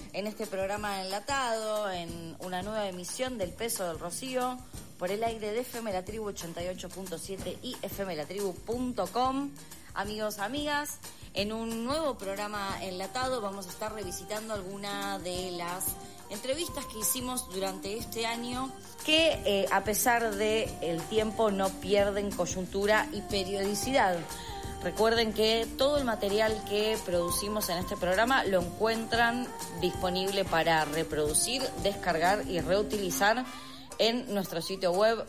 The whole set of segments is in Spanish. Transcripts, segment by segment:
en este programa enlatado, en una nueva emisión del Peso del Rocío, por el aire de FM La Tribu 88.7 y fmlatribu.com. Amigos, amigas, en un nuevo programa enlatado vamos a estar revisitando alguna de las entrevistas que hicimos durante este año, que a pesar del tiempo no pierden coyuntura y periodicidad. Recuerden que todo el material que producimos en este programa lo encuentran disponible para reproducir, descargar y reutilizar en nuestro sitio web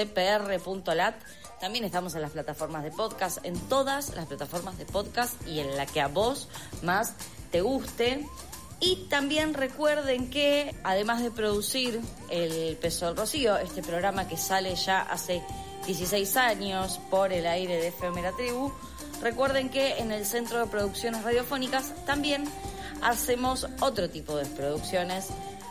cpr.lat. También estamos en las plataformas de podcast, en todas las plataformas de podcast y en la que a vos más te guste. Y también recuerden que, además de producir El Peso del Rocío, este programa que sale ya hace 16 años por el aire de FM La Tribu, recuerden que en el Centro de Producciones Radiofónicas también hacemos otro tipo de producciones,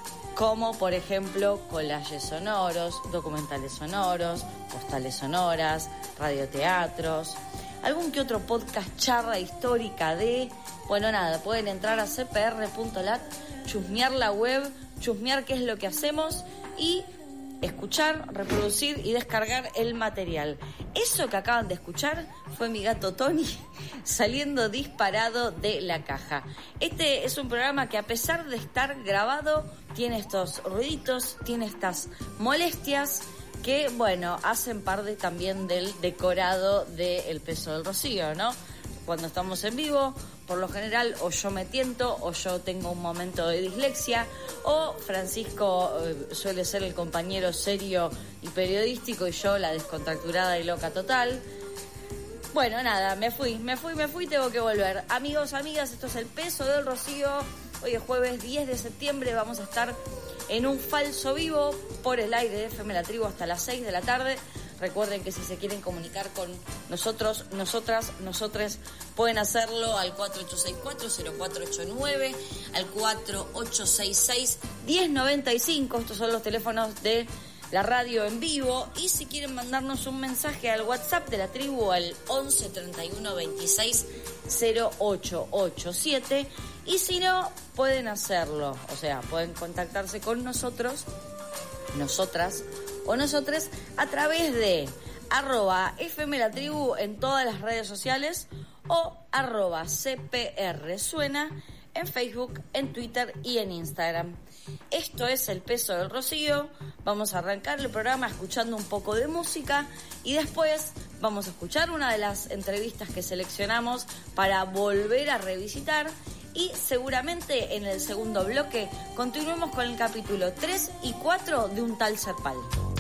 como por ejemplo collages sonoros, documentales sonoros, postales sonoras, radioteatros, algún que otro podcast charla histórica de... Bueno, nada, pueden entrar a cpr.lat, chusmear la web, chusmear qué es lo que hacemos y escuchar, reproducir y descargar el material. Eso que acaban de escuchar fue mi gato Tony saliendo disparado de la caja. Este es un programa que, a pesar de estar grabado, tiene estos ruiditos, tiene estas molestias que, bueno, hacen parte también del decorado de El Peso del Rocío, ¿no? Cuando estamos en vivo, por lo general, o yo me tiento, o yo tengo un momento de dislexia, o Francisco suele ser el compañero serio y periodístico, y yo la descontracturada y loca total. Bueno, nada, me fui, tengo que volver. Amigos, amigas, esto es El Peso del Rocío. Hoy es jueves 10 de septiembre, vamos a estar en un falso vivo por el aire de FM La Tribu hasta las 6 de la tarde. Recuerden que si se quieren comunicar con nosotros, nosotres, pueden hacerlo al 4864-0489, al 4866-1095. Estos son los teléfonos de la radio en vivo. Y si quieren mandarnos un mensaje al WhatsApp de la tribu, al 11 31 26 0887. Y si no, pueden hacerlo, o sea, pueden contactarse con nosotros, nosotras o nosotres a través de @FMLatribu en todas las redes sociales o @CPRSuena en Facebook, en Twitter y en Instagram. Esto es El Peso del Rocío. Vamos a arrancar el programa escuchando un poco de música y después vamos a escuchar una de las entrevistas que seleccionamos para volver a revisitar. Y seguramente en el segundo bloque continuemos con el capítulo 3 y 4 de Un Tal Serpal.